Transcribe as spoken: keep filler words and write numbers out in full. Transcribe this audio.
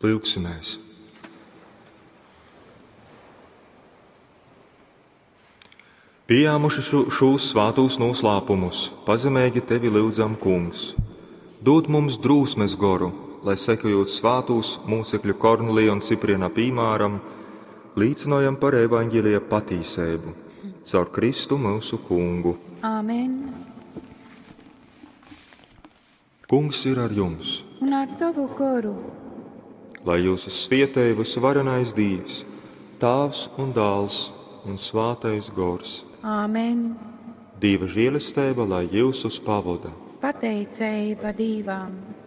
Lūksimies! Pieņēmuši šo, šos svētos noslēpumus, pazemīgi tevi lūdzam, Kungs. Dod mums drūsmes goru, lai sekojot svētos mūcekļu Kornelija un Cipriena piemēram, līdzinājam par evaņģēlija patīsību, caur Kristu mūsu Kungu. Āmen. Kungs ir ar jums, Un ar tavu goru. lai jūsu svietēja visvarenais Dievs, Tēvs un Dēls un Svētais Gors. Āmen. Dieva žēlastība, lai jūs uz pavoda. Pateicība Dievam.